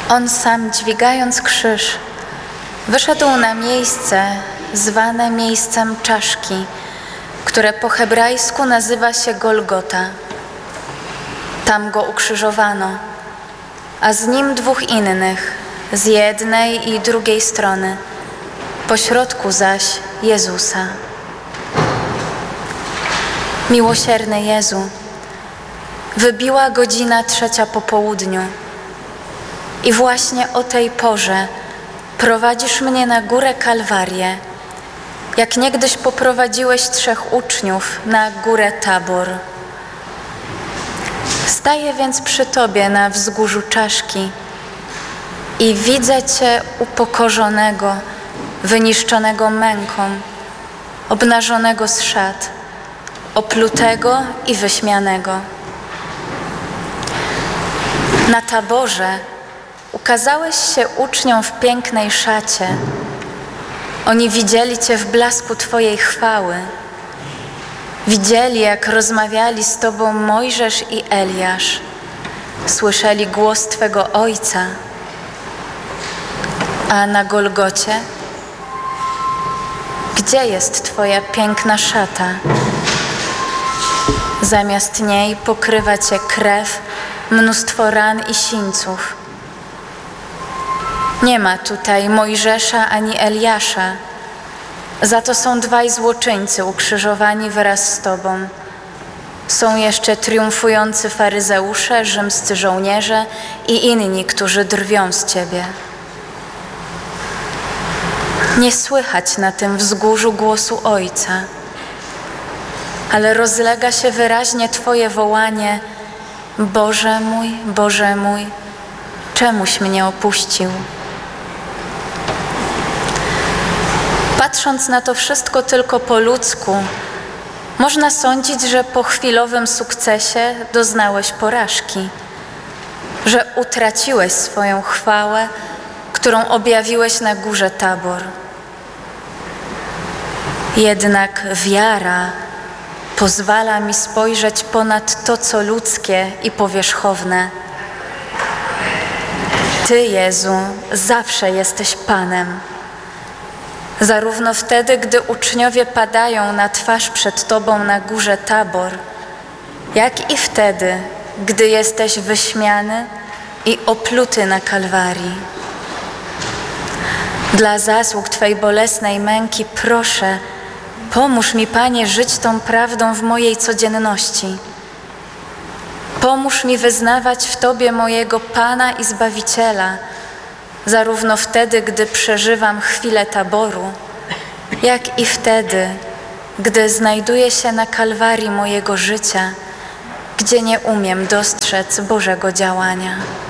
On sam, dźwigając krzyż, wyszedł na miejsce zwane miejscem czaszki, które po hebrajsku nazywa się Golgota. Tam go ukrzyżowano, a z nim dwóch innych, z jednej i drugiej strony, pośrodku zaś Jezusa. Miłosierny Jezu, wybiła godzina 3 po południu i właśnie o tej porze prowadzisz mnie na górę Kalwarię, jak niegdyś poprowadziłeś 3 uczniów na górę Tabor. Staję więc przy Tobie na wzgórzu czaszki i widzę Cię upokorzonego, wyniszczonego męką, obnażonego z szat, oplutego i wyśmianego. Na Taborze ukazałeś się uczniom w pięknej szacie. Oni widzieli Cię w blasku Twojej chwały. Widzieli, jak rozmawiali z Tobą Mojżesz i Eliasz. Słyszeli głos Twego Ojca. A na Golgocie? Gdzie jest Twoja piękna szata? Zamiast niej pokrywa Cię krew, mnóstwo ran i sińców. Nie ma tutaj Mojżesza ani Eliasza. Za to są 2 złoczyńcy ukrzyżowani wraz z Tobą. Są jeszcze triumfujący faryzeusze, rzymscy żołnierze i inni, którzy drwią z Ciebie. Nie słychać na tym wzgórzu głosu Ojca, ale rozlega się wyraźnie Twoje wołanie: Boże mój, czemuś mnie opuścił? Patrząc na to wszystko tylko po ludzku, można sądzić, że po chwilowym sukcesie doznałeś porażki, że utraciłeś swoją chwałę, którą objawiłeś na górze Tabor. Jednak wiara pozwala mi spojrzeć ponad to, co ludzkie i powierzchowne. Ty, Jezu, zawsze jesteś Panem. Zarówno wtedy, gdy uczniowie padają na twarz przed Tobą na górze Tabor, jak i wtedy, gdy jesteś wyśmiany i opluty na Kalwarii. Dla zasług Twej bolesnej męki proszę, pomóż mi, Panie, żyć tą prawdą w mojej codzienności. Pomóż mi wyznawać w Tobie mojego Pana i Zbawiciela, zarówno wtedy, gdy przeżywam chwilę Taboru, jak i wtedy, gdy znajduję się na Kalwarii mojego życia, gdzie nie umiem dostrzec Bożego działania.